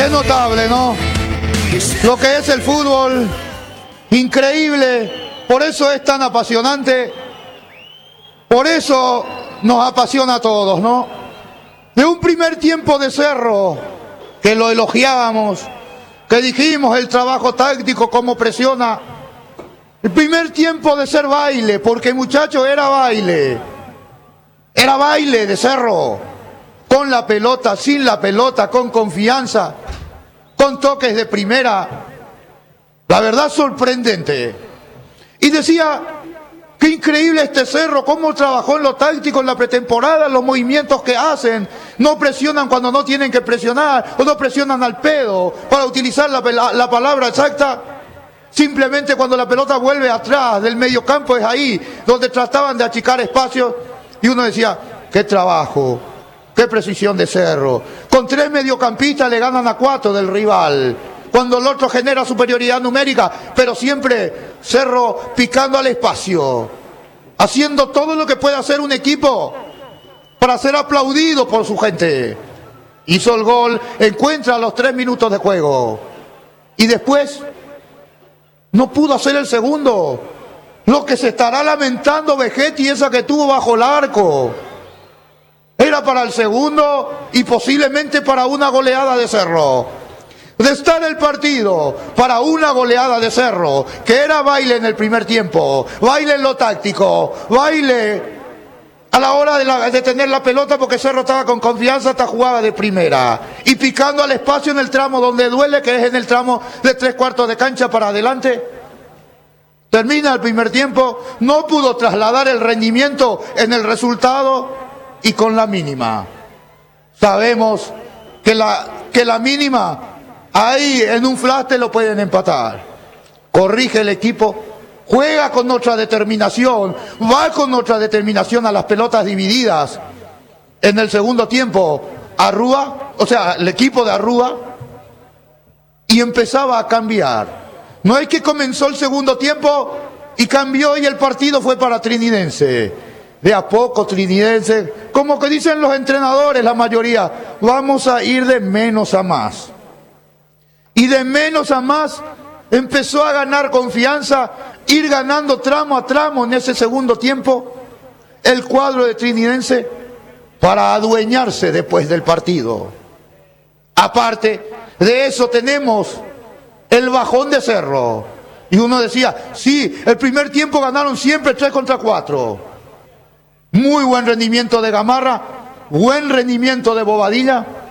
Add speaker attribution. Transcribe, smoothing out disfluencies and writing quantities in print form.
Speaker 1: Qué notable, ¿no? Lo que es el fútbol, increíble, por eso es tan apasionante, por eso nos apasiona a todos, ¿no? De un primer tiempo de Cerro, que lo elogiábamos, que dijimos el trabajo táctico, cómo presiona. El primer tiempo de ser baile, porque muchachos era baile de Cerro, con la pelota, sin la pelota, con confianza, con toques de primera, la verdad sorprendente. Y decía, qué increíble este Cerro, cómo trabajó en lo táctico en la pretemporada, los movimientos que hacen, no presionan cuando no tienen que presionar, o no presionan al pedo, para utilizar la palabra exacta. Simplemente cuando la pelota vuelve atrás del mediocampo es ahí donde trataban de achicar espacios y uno decía, qué trabajo, qué precisión de Cerro. Con 3 mediocampistas le ganan a 4 del rival, cuando el otro genera superioridad numérica, pero siempre Cerro picando al espacio, haciendo todo lo que puede hacer un equipo para ser aplaudido por su gente. Hizo el gol, encuentra los 3 minutos de juego y después no pudo hacer el segundo. Lo que se estará lamentando Vegetti, esa que tuvo bajo el arco, era para el segundo y posiblemente para una goleada de Cerro. De estar el partido para una goleada de Cerro, que era baile en el primer tiempo, baile en lo táctico, baile a la hora de tener la pelota, porque Cerro estaba con confianza hasta jugada de primera y picando al espacio en el tramo donde duele, que es en el tramo de 3/4 de cancha para adelante. Termina el primer tiempo, no pudo trasladar el rendimiento en el resultado y con la mínima. Sabemos que la mínima, ahí en un flash te lo pueden empatar. Corrige el equipo, juega con otra determinación, va con otra determinación a las pelotas divididas. En el segundo tiempo, el equipo de Arrúa, y empezaba a cambiar. No es que comenzó el segundo tiempo y cambió y el partido fue para Trinidense. De a poco Trinidense, como que dicen los entrenadores, la mayoría, vamos a ir de menos a más. Y de menos a más empezó a ganar confianza, ir ganando tramo a tramo en ese segundo tiempo el cuadro de Trinidense para adueñarse después del partido. Aparte de eso tenemos el bajón de Cerro. Y uno decía, sí, el primer tiempo ganaron siempre 3-4. Muy buen rendimiento de Gamarra, buen rendimiento de Bobadilla.